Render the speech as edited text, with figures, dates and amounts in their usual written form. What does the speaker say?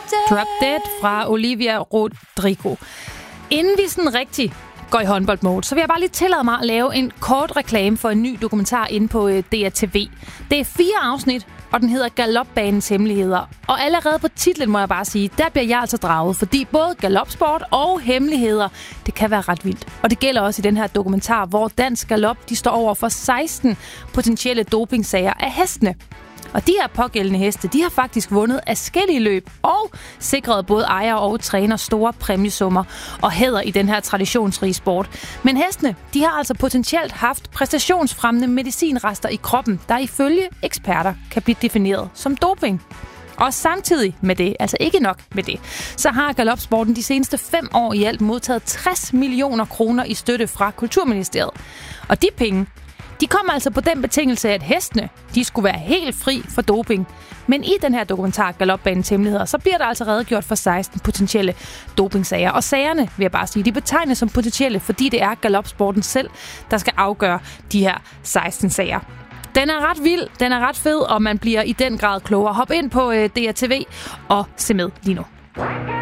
Drop Dead fra Olivia Rodrigo. Inden vi sådan rigtig går i håndboldmode, så vil jeg bare lige tillade mig at lave en kort reklame for en ny dokumentar inde på DRTV. Det er 4 afsnit, og den hedder Galopbanens Hemmeligheder. Og allerede på titlen må jeg bare sige, der bliver jeg altså draget, fordi både galopsport og hemmeligheder, det kan være ret vildt. Og det gælder også i den her dokumentar, hvor Dansk Galop, de står over for 16 potentielle dopingsager af hestene. Og de her pågældende heste, de har faktisk vundet adskillige løb og sikret både ejer og træner store præmiesummer og hæder i den her traditionsrige sport. Men hestene, de har altså potentielt haft præstationsfremmende medicinrester i kroppen, der ifølge eksperter kan blive defineret som doping. Og samtidig med det, altså ikke nok med det, så har galopsporten de seneste 5 år i alt modtaget 60 millioner kroner i støtte fra Kulturministeriet. Og de penge, de kommer altså på den betingelse, at hestene, de skulle være helt fri for doping. Men i den her dokumentar, Galopbanens Hemmeligheder, så bliver der altså redegjort for 16 potentielle dopingsager. Og sagerne, vil jeg bare sige, de betegnes som potentielle, fordi det er galopsporten selv, der skal afgøre de her 16 sager. Den er ret vild, den er ret fed, og man bliver i den grad klogere. Hop ind på DRTV og se med lige nu.